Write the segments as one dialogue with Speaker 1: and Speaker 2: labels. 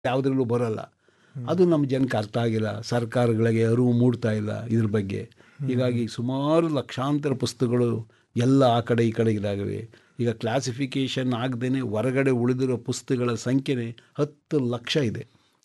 Speaker 1: ಯಾವುದ್ರಲ್ಲೂ ಬರೋಲ್ಲ. ಅದು ನಮ್ಮ ಜನಕ್ಕೆ ಅರ್ಥ ಆಗಿಲ್ಲ, ಸರ್ಕಾರಗಳಿಗೆ ಅರಿವು ಮೂಡ್ತಾ ಇಲ್ಲ ಇದ್ರ ಬಗ್ಗೆ. ಹೀಗಾಗಿ ಸುಮಾರು ಲಕ್ಷಾಂತರ ಪುಸ್ತಕಗಳು ಎಲ್ಲ ಆ ಕಡೆ ಈ ಕಡೆ ಇದಾಗಿವೆ. ಈಗ ಕ್ಲಾಸಿಫಿಕೇಷನ್ ಆಗದೇ ಹೊರಗಡೆ ಉಳಿದಿರೋ ಪುಸ್ತಕಗಳ ಸಂಖ್ಯೆನೇ 10 ಲಕ್ಷ ಇದೆ.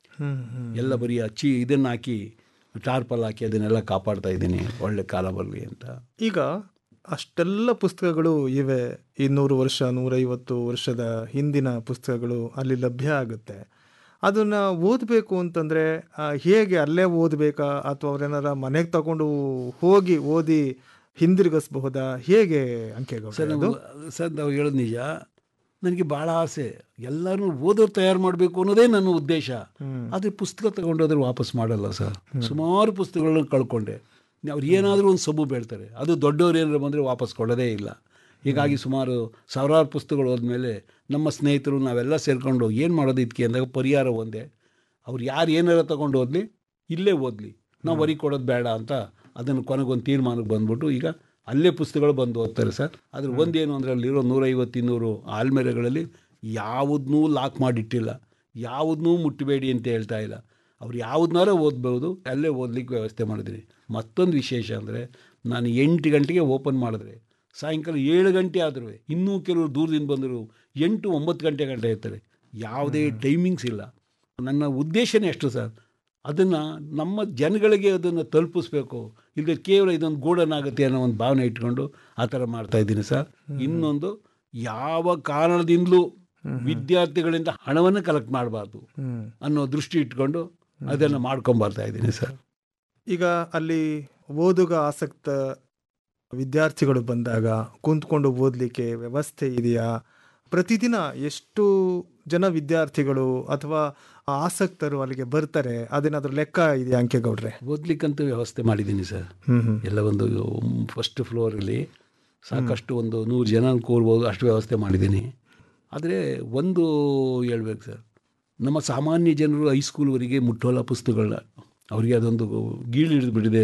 Speaker 1: ಎಲ್ಲ ಬರೀ ಇದನ್ನು ಹಾಕಿ ಟಾರ್ಪಲ್ ಹಾಕಿ ಅದನ್ನೆಲ್ಲ ಕಾಪಾಡ್ತಾ ಇದ್ದೀನಿ, ಒಳ್ಳೆ ಕಾಲ ಬರಲಿ ಅಂತ.
Speaker 2: ಈಗ ಅಷ್ಟೆಲ್ಲ ಪುಸ್ತಕಗಳು ಇವೆ, 200 ವರ್ಷ 150 ವರ್ಷದ ಹಿಂದಿನ ಪುಸ್ತಕಗಳು ಅಲ್ಲಿ ಲಭ್ಯ ಆಗುತ್ತೆ. ಅದನ್ನು ಓದಬೇಕು ಅಂತಂದರೆ ಹೇಗೆ, ಅಲ್ಲೇ ಓದಬೇಕಾ ಅಥವಾ ಅವ್ರೇನಾರ ಮನೆಗೆ ತಗೊಂಡು ಹೋಗಿ ಓದಿ ಹಿಂದಿರುಗಿಸಬಹುದಾ, ಹೇಗೆ ಅಂಕೇಗೌಡ?
Speaker 1: ಸರ್ ನಾವು ಹೇಳೋದು ನಿಜ. ನನಗೆ ಭಾಳ ಆಸೆ ಎಲ್ಲರೂ ಓದೋರು ತಯಾರು ಮಾಡಬೇಕು ಅನ್ನೋದೇ ನನ್ನ ಉದ್ದೇಶ. ಆದರೆ ಪುಸ್ತಕ ತಗೊಂಡೋದ್ರೆ ವಾಪಸ್ ಮಾಡಲ್ಲ ಸರ್. ಸುಮಾರು ಪುಸ್ತಕಗಳನ್ನ ಕಳ್ಕೊಂಡೆ. ಅವ್ರು ಏನಾದರೂ ಒಂದು ಸೊಬು ಬೇಳ್ತಾರೆ, ಅದು ದೊಡ್ಡವ್ರು ಏನಾರು ಬಂದರೆ ವಾಪಸ್ ಕೊಡೋದೇ ಇಲ್ಲ. ಹೀಗಾಗಿ ಸುಮಾರು ಸಾವಿರಾರು ಪುಸ್ತಕಗಳು ಹೋದ್ಮೇಲೆ ನಮ್ಮ ಸ್ನೇಹಿತರು ನಾವೆಲ್ಲ ಸೇರಿಕೊಂಡು ಏನು ಮಾಡೋದು ಇದಕ್ಕೆ ಅಂದಾಗ ಪರಿಹಾರ ಒಂದೇ, ಅವ್ರು ಯಾರು ಏನಾರ ತಗೊಂಡು ಓದಲಿ, ಇಲ್ಲೇ ಓದಲಿ, ನಾವು ಹೊರಗೆ ಕೊಡೋದು ಬೇಡ ಅಂತ ಅದನ್ನು ಕೊನೆಗೊಂದು ತೀರ್ಮಾನಕ್ಕೆ ಬಂದ್ಬಿಟ್ಟು ಈಗ ಅಲ್ಲೇ ಪುಸ್ತಕಗಳು ಬಂದು ಓದ್ತಾರೆ ಸರ್. ಅದ್ರ ಒಂದೇನು ಅಂದರೆ ಅಲ್ಲಿರೋ 150-200 ಆಲ್ಮೇಲೆಗಳಲ್ಲಿ ಯಾವುದನ್ನೂ ಲಾಕ್ ಮಾಡಿಟ್ಟಿಲ್ಲ, ಯಾವುದನ್ನೂ ಮುಟ್ಟಬೇಡಿ ಅಂತ ಹೇಳ್ತಾ ಇಲ್ಲ. ಅವ್ರು ಯಾವುದನ್ನಾರ ಓದ್ಬೋದು, ಅಲ್ಲೇ ಓದಲಿಕ್ಕೆ ವ್ಯವಸ್ಥೆ ಮಾಡಿದ್ದೀನಿ. ಮತ್ತೊಂದು ವಿಶೇಷ ಅಂದರೆ ನಾನು 8 ಗಂಟೆಗೆ ಓಪನ್ ಮಾಡಿದ್ರೆ ಸಾಯಂಕಾಲ 7 ಗಂಟೆ ಆದರೂ ಇನ್ನೂ ಕೆಲವರು ದೂರದಿಂದ ಬಂದರು 8-9 ಗಂಟೆ ಇರ್ತಾರೆ. ಯಾವುದೇ ಟೈಮಿಂಗ್ಸ್ ಇಲ್ಲ. ನನ್ನ ಉದ್ದೇಶನೇ ಅಷ್ಟು ಸರ್, ಅದನ್ನು ನಮ್ಮ ಜನಗಳಿಗೆ ಅದನ್ನು ತಲುಪಿಸ್ಬೇಕು, ಇಲ್ಲದೆ ಕೇವಲ ಇದೊಂದು ಗೂಢನಾಗುತ್ತೆ ಅನ್ನೋ ಒಂದು ಭಾವನೆ ಇಟ್ಕೊಂಡು ಆ ಥರ ಮಾಡ್ತಾಯಿದ್ದೀನಿ ಸರ್. ಇನ್ನೊಂದು, ಯಾವ ಕಾರಣದಿಂದಲೂ ವಿದ್ಯಾರ್ಥಿಗಳಿಂದ ಹಣವನ್ನು ಕಲೆಕ್ಟ್ ಮಾಡಬಾರ್ದು ಅನ್ನೋ ದೃಷ್ಟಿ ಇಟ್ಕೊಂಡು ಅದನ್ನು ಮಾಡ್ಕೊಂಬರ್ತಾ ಇದ್ದೀನಿ ಸರ್.
Speaker 2: ಈಗ ಅಲ್ಲಿ ಓದುಗ ಆಸಕ್ತ ವಿದ್ಯಾರ್ಥಿಗಳು ಬಂದಾಗ ಕುಂತ್ಕೊಂಡು ಓದಲಿಕ್ಕೆ ವ್ಯವಸ್ಥೆ ಇದೆಯಾ? ಪ್ರತಿದಿನ ಎಷ್ಟು ಜನ ವಿದ್ಯಾರ್ಥಿಗಳು ಅಥವಾ ಆಸಕ್ತರು ಅಲ್ಲಿಗೆ ಬರ್ತಾರೆ, ಅದೇನಾದ್ರೂ ಲೆಕ್ಕ ಇದೆಯಾ ಅಂಕೇಗೌಡ್ರೆ?
Speaker 1: ಓದ್ಲಿಕ್ಕಂತೂ ವ್ಯವಸ್ಥೆ ಮಾಡಿದ್ದೀನಿ ಸರ್. ಎಲ್ಲ ಒಂದು ಫಸ್ಟ್ ಫ್ಲೋರಲ್ಲಿ ಸಾಕಷ್ಟು ಒಂದು 100 ಜನ ಕೂರ್ಬೋದು, ಅಷ್ಟು ವ್ಯವಸ್ಥೆ ಮಾಡಿದ್ದೀನಿ. ಆದರೆ ಒಂದು ಹೇಳ್ಬೇಕು ಸರ್, ನಮ್ಮ ಸಾಮಾನ್ಯ ಜನರು ಹೈಸ್ಕೂಲ್ವರೆಗೆ ಮುಟ್ಟೋಲ್ಲ ಪುಸ್ತಕಗಳನ್ನ. ಅವರಿಗೆ ಅದೊಂದು ಗೀಳು ಹಿಡಿದುಬಿಟ್ಟಿದೆ,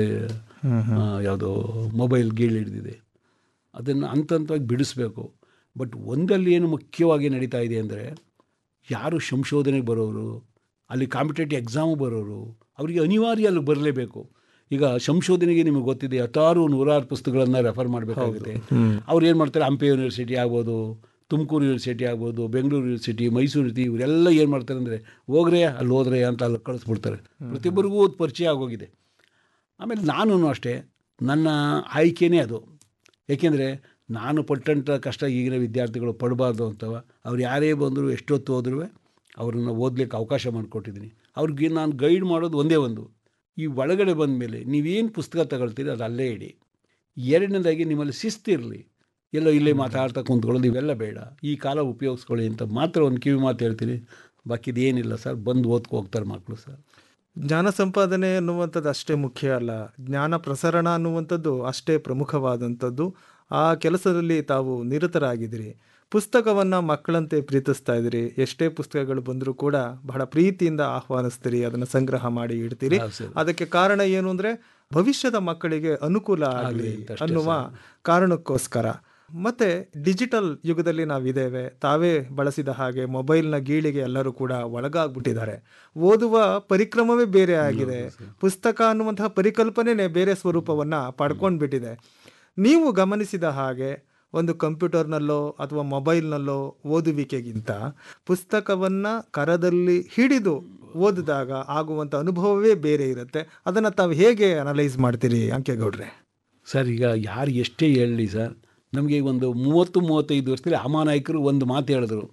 Speaker 1: ಯಾವುದೋ ಮೊಬೈಲ್ ಗೀಳು ಹಿಡಿದಿದೆ. ಅದನ್ನು ಹಂತವಾಗಿ ಬಿಡಿಸ್ಬೇಕು. ಬಟ್ ಒಂದಲ್ಲಿ ಏನು ಮುಖ್ಯವಾಗಿ ನಡೀತಾ ಇದೆ ಅಂದರೆ, ಯಾರು ಸಂಶೋಧನೆಗೆ ಬರೋರು, ಅಲ್ಲಿ ಕಾಂಪಿಟೇಟಿವ್ ಎಕ್ಸಾಮು ಬರೋರು, ಅವರಿಗೆ ಅನಿವಾರ್ಯ ಅಲ್ಲಿಗೆ ಬರಲೇಬೇಕು. ಈಗ ಸಂಶೋಧನೆಗೆ ನಿಮಗೆ ಗೊತ್ತಿದೆ 100 ಪುಸ್ತಕಗಳನ್ನು ರೆಫರ್ ಮಾಡಬೇಕಾಗುತ್ತೆ. ಅವ್ರು ಏನು ಮಾಡ್ತಾರೆ, ಹಂಪಿ ಯೂನಿವರ್ಸಿಟಿ ಆಗ್ಬೋದು, ತುಮಕೂರು ಯೂನಿವರ್ಸಿಟಿ ಆಗ್ಬೋದು, ಬೆಂಗಳೂರು ಯೂನಿವರ್ಸಿಟಿ, ಮೈಸೂರು ಯೂನಿವರ್ಸಿಟಿ, ಇವರೆಲ್ಲ ಏನು ಮಾಡ್ತಾರೆ ಅಂದರೆ, ಹೋಗ್ರೆ ಅಲ್ಲಿ ಹೋದ್ರೆ ಅಂತ ಅಲ್ಲಿ ಕಳಿಸ್ಬಿಡ್ತಾರೆ. ಪ್ರತಿಯೊಬ್ಬರಿಗೂ ಒಂದು ಪರಿಚಯ ಆಗೋಗಿದೆ. ಆಮೇಲೆ ನಾನು ಅಷ್ಟೇ, ನನ್ನ ಆಯ್ಕೆಯೇ ಅದು. ಏಕೆಂದರೆ ನಾನು ಪಟ್ಟಂಥ ಕಷ್ಟ ಈಗಿನ ವಿದ್ಯಾರ್ಥಿಗಳು ಪಡಬಾರ್ದು ಅಂತವ. ಅವ್ರು ಯಾರೇ ಬಂದರೂ ಎಷ್ಟೊತ್ತು ಹೋದ್ರೂ ಅವ್ರನ್ನ ಓದಲಿಕ್ಕೆ ಅವಕಾಶ ಮಾಡಿಕೊಟ್ಟಿದ್ದೀನಿ. ಅವ್ರಿಗೆ ನಾನು ಗೈಡ್ ಮಾಡೋದು ಒಂದೇ ಒಂದು, ಈ ಒಳಗಡೆ ಬಂದ ಮೇಲೆ ನೀವೇನು ಪುಸ್ತಕ ತಗೊಳ್ತೀರಿ ಅದು ಅಲ್ಲೇ ಇಡಿ. ಎರಡನೇದಾಗಿ ನಿಮ್ಮಲ್ಲಿ ಶಿಸ್ತಿರಲಿ, ಎಲ್ಲೋ ಇಲ್ಲೇ ಮಾತಾಡ್ತಾ ಕುಂತ್ಕೊಳ್ಳೋದು ಇವೆಲ್ಲ ಬೇಡ, ಈ ಕಾಲ ಉಪಯೋಗಿಸ್ಕೊಳ್ಳಿ ಅಂತ ಮಾತ್ರ ಒಂದು ಕಿವಿ ಮಾತು ಹೇಳ್ತೀನಿ. ಬಾಕಿದೇನಿಲ್ಲ ಸರ್, ಬಂದು ಓದ್ಕೊ ಹೋಗ್ತಾರೆ ಮಕ್ಕಳು ಸರ್.
Speaker 2: ಜ್ಞಾನ ಸಂಪಾದನೆ ಅನ್ನುವಂಥದ್ದು ಅಷ್ಟೇ ಮುಖ್ಯ ಅಲ್ಲ, ಜ್ಞಾನ ಪ್ರಸರಣ ಅನ್ನುವಂಥದ್ದು ಅಷ್ಟೇ ಪ್ರಮುಖವಾದಂಥದ್ದು. ಆ ಕೆಲಸದಲ್ಲಿ ತಾವು ನಿರತರಾಗಿದ್ದೀರಿ. ಪುಸ್ತಕವನ್ನು ಮಕ್ಕಳಂತೆ ಪ್ರೀತಿಸ್ತಾ ಇದ್ದೀರಿ. ಎಷ್ಟೇ ಪುಸ್ತಕಗಳು ಬಂದರೂ ಕೂಡ ಬಹಳ ಪ್ರೀತಿಯಿಂದ ಆಹ್ವಾನಿಸ್ತೀರಿ, ಅದನ್ನು ಸಂಗ್ರಹ ಮಾಡಿ ಇಡ್ತೀರಿ. ಅದಕ್ಕೆ ಕಾರಣ ಏನು ಅಂದರೆ, ಭವಿಷ್ಯದ ಮಕ್ಕಳಿಗೆ ಅನುಕೂಲ ಆಗಲಿ ಅನ್ನುವ ಕಾರಣಕ್ಕೋಸ್ಕರ. ಮತ್ತು ಡಿಜಿಟಲ್ ಯುಗದಲ್ಲಿ ನಾವಿದ್ದೇವೆ. ತಾವೇ ಬಳಸಿದ ಹಾಗೆ ಮೊಬೈಲ್ನ ಗೀಳಿಗೆ ಎಲ್ಲರೂ ಕೂಡ ಒಳಗಾಗ್ಬಿಟ್ಟಿದ್ದಾರೆ. ಓದುವ ಪರಿಕ್ರಮವೇ ಬೇರೆ ಆಗಿದೆ. ಪುಸ್ತಕ ಅನ್ನುವಂತಹ ಪರಿಕಲ್ಪನೆ ಬೇರೆ ಸ್ವರೂಪವನ್ನು ಪಡ್ಕೊಂಡ್ಬಿಟ್ಟಿದೆ. ನೀವು ಗಮನಿಸಿದ ಹಾಗೆ ಒಂದು ಕಂಪ್ಯೂಟರ್ನಲ್ಲೋ ಅಥವಾ ಮೊಬೈಲ್ನಲ್ಲೋ ಓದುವಿಕೆಗಿಂತ ಪುಸ್ತಕವನ್ನು ಕರದಲ್ಲಿ ಹಿಡಿದು ಓದಿದಾಗ ಆಗುವಂಥ ಅನುಭವವೇ ಬೇರೆ ಇರುತ್ತೆ. ಅದನ್ನು ತಾವು ಹೇಗೆ ಅನಲೈಸ್ ಮಾಡ್ತೀರಿ ಅಂಕೇಗೌಡ್ರೆ?
Speaker 1: ಸರ್, ಈಗ ಯಾರು ಎಷ್ಟೇ ಹೇಳಲಿ ಸರ್, ನಮಗೆ ಒಂದು 30-35 ವರ್ಷದಲ್ಲಿ ಅಮಾನಾಯಕರು ಒಂದು ಮಾತು ಹೇಳಿದ್ರು,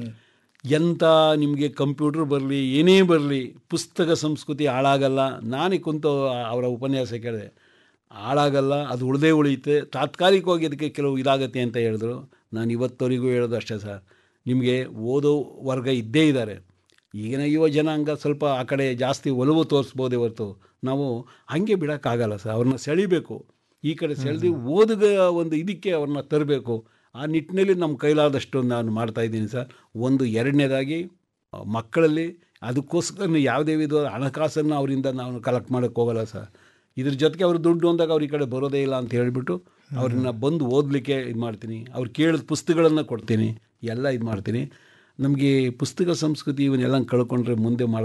Speaker 1: ಎಂಥ ನಿಮಗೆ ಕಂಪ್ಯೂಟರ್ ಬರಲಿ ಏನೇ ಬರಲಿ ಪುಸ್ತಕ ಸಂಸ್ಕೃತಿ ಹಾಳಾಗಲ್ಲ. ನಾನೇ ಕುಂತು ಅವರ ಉಪನ್ಯಾಸ ಕೇಳಿದೆ, ಹಾಳಾಗಲ್ಲ, ಅದು ಉಳಿದೇ ಉಳಿಯುತ್ತೆ, ತಾತ್ಕಾಲಿಕವಾಗಿ ಅದಕ್ಕೆ ಕೆಲವು ಇದಾಗತ್ತೆ ಅಂತ ಹೇಳಿದ್ರು. ನಾನು ಇವತ್ತವರೆಗೂ ಹೇಳೋದು ಅಷ್ಟೇ ಸರ್, ನಿಮಗೆ ಓದೋ ವರ್ಗ ಇದ್ದೇ ಇದ್ದಾರೆ. ಈಗಿನ ಯುವ ಜನಾಂಗ ಸ್ವಲ್ಪ ಆ ಕಡೆ ಜಾಸ್ತಿ ಒಲವು ತೋರಿಸ್ಬೋದೇ ಹೊರತು ನಾವು ಹಾಗೆ ಬಿಡೋಕ್ಕಾಗಲ್ಲ ಸರ್. ಅವ್ರನ್ನ ಸೆಳಿಬೇಕು, ಈ ಕಡೆ ಸೆಳೆದು ಓದುಗ ಒಂದು ಇದಕ್ಕೆ ಅವ್ರನ್ನ ತರಬೇಕು. ಆ ನಿಟ್ಟಿನಲ್ಲಿ ನಮ್ಮ ಕೈಲಾದಷ್ಟು ನಾನು ಮಾಡ್ತಾಯಿದ್ದೀನಿ ಸರ್. ಒಂದು ಎರಡನೇದಾಗಿ ಮಕ್ಕಳಲ್ಲಿ ಅದಕ್ಕೋಸ್ಕರ ಯಾವುದೇ ವಿಧವಾದ ಹಣಕಾಸನ್ನು ಅವರಿಂದ ನಾವು ಕಲೆಕ್ಟ್ ಮಾಡೋಕ್ಕೆ ಹೋಗಲ್ಲ ಸರ್. ಇದ್ರ ಜೊತೆಗೆ ಅವರು ದುಡ್ಡು ಅಂದಾಗ ಅವ್ರ ಈ ಕಡೆ ಬರೋದೇ ಇಲ್ಲ ಅಂತ ಹೇಳಿಬಿಟ್ಟು ಅವ್ರನ್ನ ಬಂದು ಓದಲಿಕ್ಕೆ ಇದು ಮಾಡ್ತೀನಿ. ಅವ್ರು ಕೇಳಿದ ಪುಸ್ತಕಗಳನ್ನು ಕೊಡ್ತೀನಿ, ಎಲ್ಲ ಇದು ಮಾಡ್ತೀನಿ. ನಮಗೆ ಪುಸ್ತಕ ಸಂಸ್ಕೃತಿ ಇವನ್ನೆಲ್ಲ ಕಳ್ಕೊಂಡ್ರೆ ಮುಂದೆ